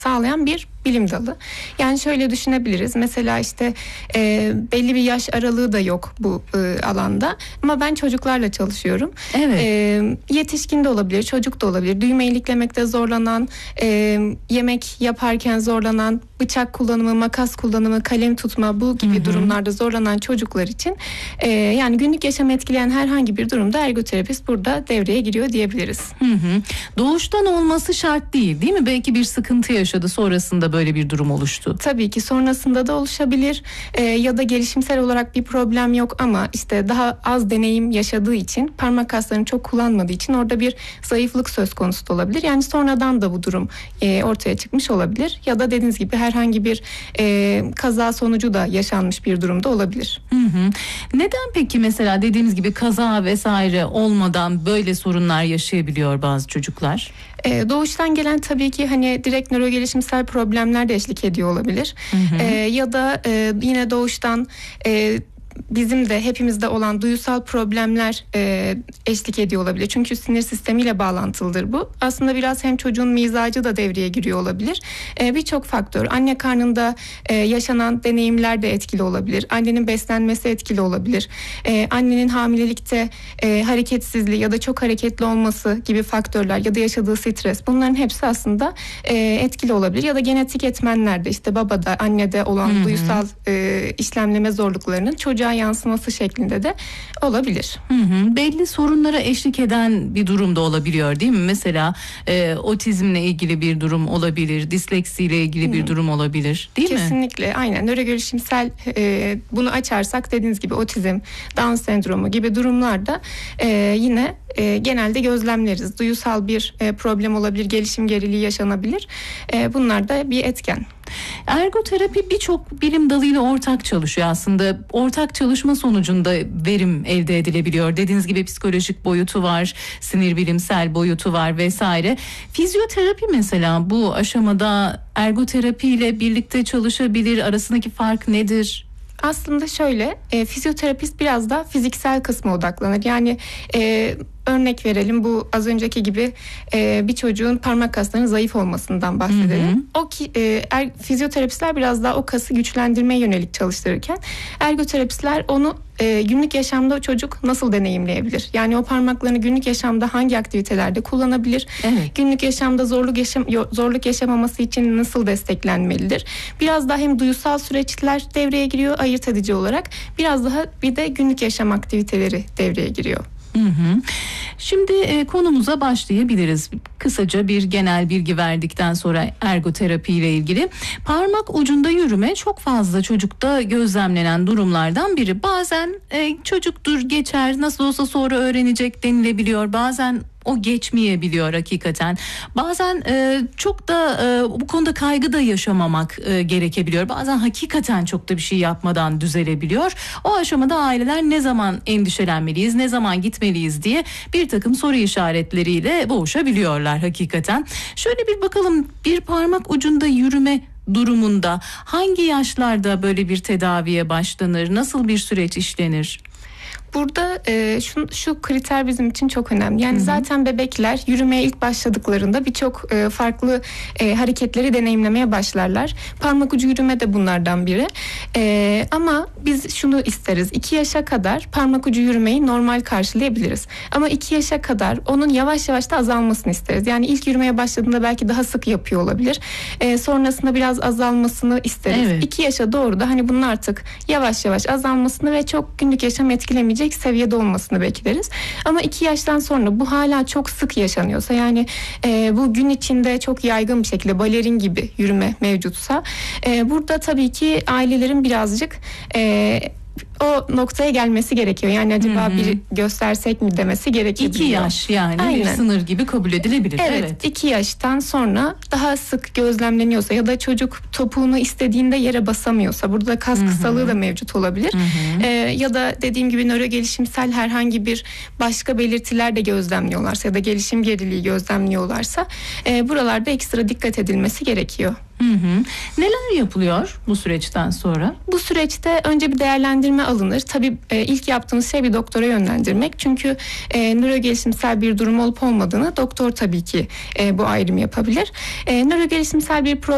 sağlayan bir bilim dalı. Yani şöyle düşünebiliriz. Mesela işte belli bir yaş aralığı da yok bu alanda. Ama ben çocuklarla çalışıyorum. Evet. Yetişkin de olabilir, çocuk da olabilir. Düğme iliklemekte zorlanan, yemek yaparken zorlanan, bıçak kullanımı, makas kullanımı, kalem tutma bu gibi durumlarda zorlanan çocuklar için yani günlük yaşamı etkileyen herhangi bir durumda ergoterapist burada devreye giriyor diyebiliriz. Doğuştan olması şart değil mi? Belki bir sıkıntı yaşadı, sonrasında böyle bir durum oluştu. Tabii ki sonrasında da oluşabilir ya da gelişimsel olarak bir problem yok ama işte daha az deneyim yaşadığı için, parmak kaslarını çok kullanmadığı için orada bir zayıflık söz konusu da olabilir. Yani sonradan da bu durum ortaya çıkmış olabilir ya da dediğiniz gibi herhangi bir kaza sonucu da yaşanmış bir durumda olabilir. Neden peki mesela dediğimiz gibi kaza vesaire olmadan böyle sorunlar yaşayabiliyor bazı çocuklar? Doğuştan gelen tabii ki hani direkt nörogelişimsel problemler de eşlik ediyor olabilir. Ya da yine doğuştan bizim de hepimizde olan duysal problemler eşlik ediyor olabilir. Çünkü sinir sistemiyle bağlantılıdır bu. Aslında biraz hem çocuğun mizacı da devreye giriyor olabilir. Birçok faktör. Anne karnında yaşanan deneyimler de etkili olabilir. Annenin beslenmesi etkili olabilir. Annenin hamilelikte hareketsizliği ya da çok hareketli olması gibi faktörler ya da yaşadığı stres, bunların hepsi aslında etkili olabilir. Ya da genetik etmenler de işte babada, annede olan duysal işlemleme zorluklarının çocuğa yansıması şeklinde de olabilir. Belli sorunlara eşlik eden bir durum da olabiliyor değil mi? Mesela otizmle ilgili bir durum olabilir, disleksiyle ilgili bir durum olabilir değil mi? Kesinlikle, aynen. Nörogelişimsel bunu açarsak dediğiniz gibi otizm, Down sendromu gibi durumlarda yine genelde gözlemleriz. Duyusal bir problem olabilir, gelişim geriliği yaşanabilir. Bunlar da bir etken. Ergoterapi birçok bilim dalıyla ortak çalışıyor aslında. Ortak çalışma sonucunda verim elde edilebiliyor. Dediğiniz gibi psikolojik boyutu var, sinir bilimsel boyutu var vesaire. Fizyoterapi mesela bu aşamada ergoterapi ile birlikte çalışabilir. Arasındaki fark nedir? Aslında şöyle, fizyoterapist biraz da fiziksel kısma odaklanır. Yani örnek verelim, bu az önceki gibi bir çocuğun parmak kaslarının zayıf olmasından bahsedelim. Fizyoterapistler biraz daha o kası güçlendirmeye yönelik çalıştırırken ergoterapistler onu günlük yaşamda o çocuk nasıl deneyimleyebilir? Yani o parmaklarını günlük yaşamda hangi aktivitelerde kullanabilir? Evet. Günlük yaşamda zorluk yaşamaması için nasıl desteklenmelidir? Biraz daha hem duysal süreçler devreye giriyor ayırt edici olarak. Biraz daha bir de günlük yaşam aktiviteleri devreye giriyor. Şimdi konumuza başlayabiliriz. Kısaca bir genel bilgi verdikten sonra ergoterapi ile ilgili. Parmak ucunda yürüme çok fazla çocukta gözlemlenen durumlardan biri. Bazen çocuk dur geçer, nasıl olsa sonra öğrenecek denilebiliyor. Bazen o geçmeyebiliyor hakikaten. Bazen çok da bu konuda kaygı da yaşamamak gerekebiliyor. Bazen hakikaten çok da bir şey yapmadan düzelebiliyor. O aşamada aileler ne zaman endişelenmeliyiz, ne zaman gitmeliyiz diye bir takım soru işaretleriyle boğuşabiliyorlar hakikaten. Şöyle bir bakalım, bir parmak ucunda yürüme durumunda hangi yaşlarda böyle bir tedaviye başlanır, nasıl bir süreç işlenir? Burada şu kriter bizim için çok önemli. Yani zaten bebekler yürümeye ilk başladıklarında birçok farklı hareketleri deneyimlemeye başlarlar. Parmak ucu yürüme de bunlardan biri. Ama biz şunu isteriz. 2 yaşa kadar parmak ucu yürümeyi normal karşılayabiliriz. Ama 2 yaşa kadar onun yavaş yavaş da azalmasını isteriz. Yani ilk yürümeye başladığında belki daha sık yapıyor olabilir. Sonrasında biraz azalmasını isteriz. Evet. 2 yaşa doğru da hani bunun artık yavaş yavaş azalmasını ve çok günlük yaşam etkilemeyecek seviyede olmasını bekleriz. Ama 2 yaştan sonra bu hala çok sık yaşanıyorsa, yani bu gün içinde çok yaygın bir şekilde balerin gibi yürüme mevcutsa, burada tabii ki ailelerin birazcık o noktaya gelmesi gerekiyor. Yani acaba bir göstersek mi demesi gerekebiliyor. 2 yaş yani. Aynen. Bir sınır gibi kabul edilebilir. Evet. 2 yaştan sonra daha sık gözlemleniyorsa ya da çocuk topuğunu istediğinde yere basamıyorsa, burada kas kısalığı da mevcut olabilir. Ya da dediğim gibi nörogelişimsel herhangi bir başka belirtiler de gözlemliyorlarsa ya da gelişim geriliği gözlemliyorlarsa buralarda ekstra dikkat edilmesi gerekiyor. Neler yapılıyor bu süreçten sonra? Bu süreçte önce bir değerlendirme alınır. Tabii ilk yaptığımız şey bir doktora yönlendirmek. Çünkü nörogelişimsel bir durum olup olmadığını doktor tabii ki bu ayrımı yapabilir. Nörogelişimsel bir problem